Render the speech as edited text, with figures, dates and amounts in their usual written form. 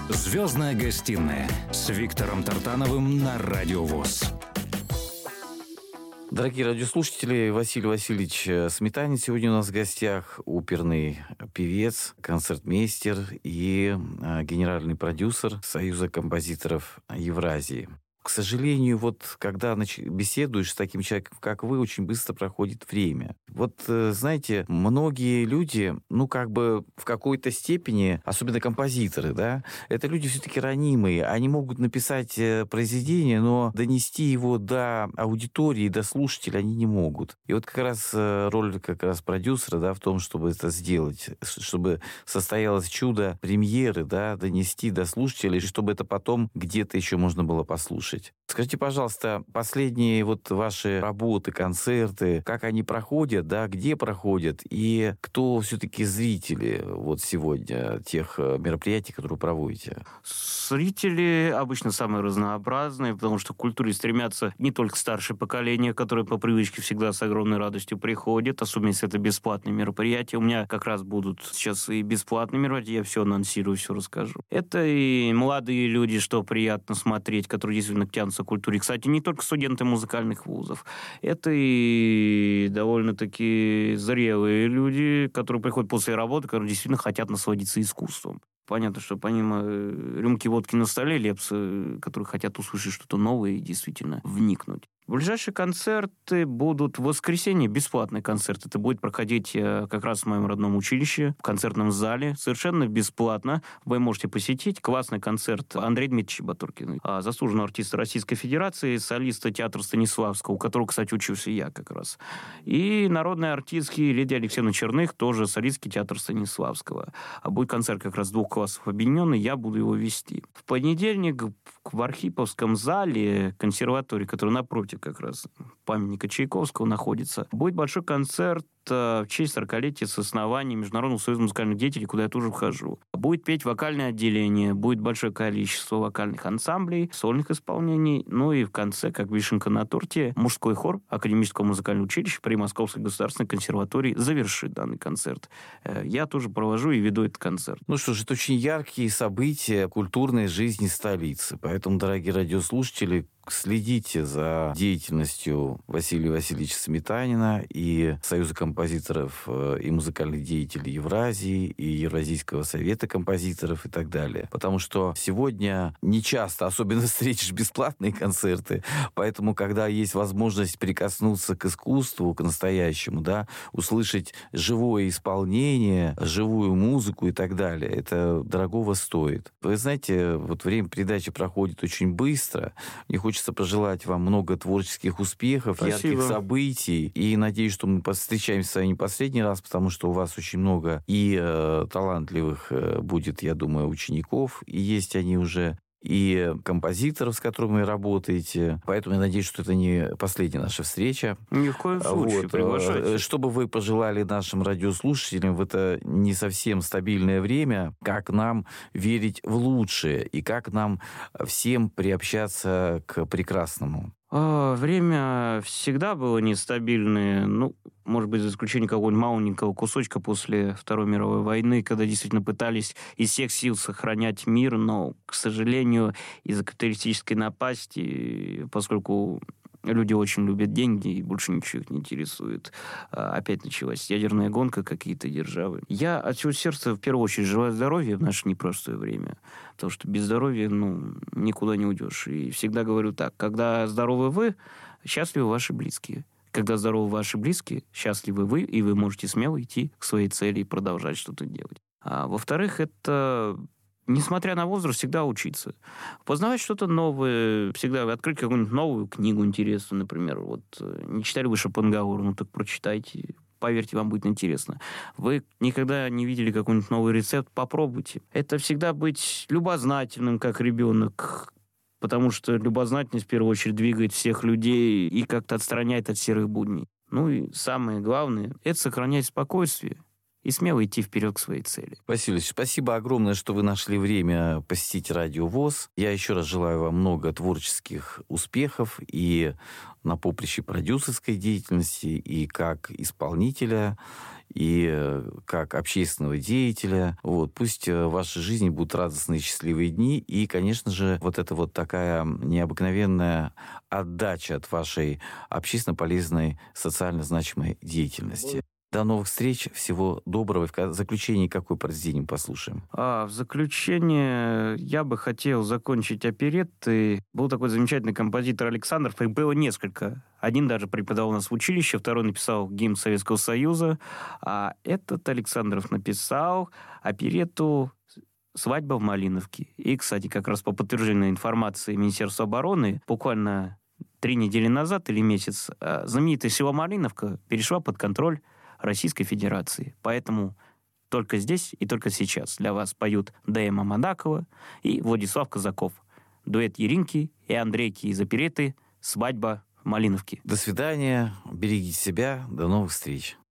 «Звездная гостиная» с Виктором Тартановым на Радио ВОС. Дорогие радиослушатели, Василий Васильевич Сметанин сегодня у нас в гостях, оперный певец, концертмейстер и генеральный продюсер Союза композиторов Евразии. К сожалению, вот когда беседуешь с таким человеком, как вы, очень быстро проходит время. Вот, знаете, многие люди, в какой-то степени, особенно композиторы, да, это люди все-таки ранимые. Они могут написать произведение, но донести его до аудитории, до слушателя они не могут. И вот как раз роль продюсера, да, в том, чтобы это сделать, чтобы состоялось чудо премьеры, да, донести до слушателей, чтобы это потом где-то еще можно было послушать. Скажите, пожалуйста, последние вот ваши работы, концерты, как они проходят, да, где проходят, и кто все-таки зрители вот сегодня тех мероприятий, которые проводите? Зрители обычно самые разнообразные, потому что к культуре стремятся не только старшее поколение, которое по привычке всегда с огромной радостью приходит, особенно если это бесплатные мероприятия. У меня как раз будут сейчас и бесплатные мероприятия, я все анонсирую, все расскажу. Это и молодые люди, что приятно смотреть, которые действительно тянутся к культуре. Кстати, не только студенты музыкальных вузов. Это и довольно-таки зрелые люди, которые приходят после работы, которые действительно хотят насладиться искусством. Понятно, что помимо рюмки водки на столе, лепсы, которые хотят услышать что-то новое и действительно вникнуть. Ближайшие концерты будут в воскресенье, бесплатный концерт. Это будет проходить как раз в моем родном училище, в концертном зале, совершенно бесплатно. Вы можете посетить классный концерт Андрея Дмитриевича Батуркина, заслуженного артиста Российской Федерации, солиста театра Станиславского, у которого, кстати, учился я как раз. И народный артистский Лидия Алексеевна Черных, тоже солистский театр Станиславского. Будет концерт как раз двух классов объединенный, я буду его вести. В понедельник в Архиповском зале консерватории, который напротив как раз памятника Чайковского находится, будет большой концерт в честь 40-летия с основания Международного союза музыкальных деятелей, куда я тоже вхожу. Будет петь вокальное отделение, будет большое количество вокальных ансамблей, сольных исполнений, ну и в конце, как вишенка на торте, мужской хор Академического музыкального училища при Московской государственной консерватории завершит данный концерт. Я тоже провожу и веду этот концерт. Ну что ж, это очень яркие события культурной жизни столицы. Поэтому, дорогие радиослушатели, следите за деятельностью Василия Васильевича Сметанина и Союза композиторов и музыкальных деятелей Евразии и Евразийского совета композиторов и так далее. Потому что сегодня не часто, особенно встретишь бесплатные концерты, поэтому, когда есть возможность прикоснуться к искусству, к настоящему, да, услышать живое исполнение, живую музыку и так далее, это дорогого стоит. Вы знаете, вот время передачи проходит очень быстро. Мне хочется пожелать вам много творческих успехов, Спасибо. ярких событий. И надеюсь, что мы встречаемся с вами не последний раз, потому что у вас очень много и талантливых будет, я думаю, учеников. И есть они уже, и композиторов, с которыми вы работаете. Поэтому я надеюсь, что это не последняя наша встреча. Ни в коем случае, приглашайте. Что бы вы пожелали нашим радиослушателям в это не совсем стабильное время, как нам верить в лучшее и как нам всем приобщаться к прекрасному? Время всегда было нестабильное, может быть, за исключением какого-нибудь маленького кусочка после Второй мировой войны, когда действительно пытались из всех сил сохранять мир, но, к сожалению, из-за капиталистической напасти, поскольку люди очень любят деньги, и больше ничего их не интересует. Опять началась ядерная гонка, какие-то державы. Я от всего сердца в первую очередь желаю здоровья в наше непростое время. Потому что без здоровья, никуда не уйдешь. И всегда говорю так, когда здоровы вы, счастливы ваши близкие. Когда здоровы ваши близкие, счастливы вы, и вы можете смело идти к своей цели и продолжать что-то делать. А во-вторых, это... Несмотря на возраст, всегда учиться. Познавать что-то новое, всегда открыть какую-нибудь новую книгу интересную, например. Не читали вы Шопенгауэра, так прочитайте. Поверьте, вам будет интересно. Вы никогда не видели какой-нибудь новый рецепт, попробуйте. Это всегда быть любознательным, как ребенок, потому что любознательность, в первую очередь, двигает всех людей и как-то отстраняет от серых будней. И самое главное – это сохранять спокойствие и смело идти вперед к своей цели. Васильевич, спасибо огромное, что вы нашли время посетить Радио ВОС. Я еще раз желаю вам много творческих успехов и на поприще продюсерской деятельности, и как исполнителя, и как общественного деятеля. Вот. Пусть в вашей жизни будут радостные, счастливые дни. И, конечно же, вот это вот такая необыкновенная отдача от вашей общественно полезной, социально значимой деятельности. До новых встреч, всего доброго. В заключение какое произведение послушаем? В заключение я бы хотел закончить опереттой. Был такой замечательный композитор Александров, их было несколько. Один даже преподавал у нас в училище, второй написал гимн Советского Союза, а этот Александров написал оперетту «Свадьба в Малиновке». И, кстати, как раз по подтвержденной информации Министерства обороны, буквально 3 недели назад или месяц, знаменитое село Малиновка перешла под контроль Российской Федерации. Поэтому только здесь и только сейчас для вас поют Дэя Мамадакова и Владислав Казаков. Дуэт Еринки и Андрейки из оперетты «Свадьба в Малиновке». До свидания, берегите себя, до новых встреч.